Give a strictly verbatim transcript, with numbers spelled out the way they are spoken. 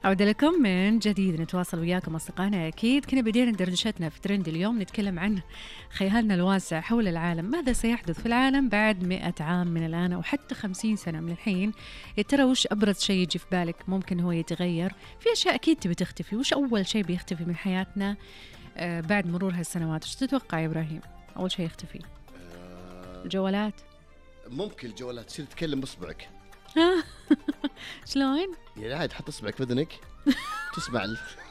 عودة لكم من جديد، نتواصل وياكم أصدقائنا. أكيد كنا بدينا دردشتنا في ترند اليوم، نتكلم عن خيالنا الواسع حول العالم. ماذا سيحدث في العالم بعد مئة عام من الآن أو حتى خمسين سنة من الحين؟ يا ترى وش أبرز شيء يجي في بالك ممكن هو يتغير؟ في أشياء أكيد تبي تختفي. وش أول شيء بيختفي من حياتنا آه بعد مرور هالسنوات؟ وش تتوقع يا إبراهيم أول شيء يختفي؟ آه الجوالات. ممكن الجوالات تصير تتكلم بإصبعك. شلون؟ يعني عاد تحط إصبعك في أذنك تسمع ال...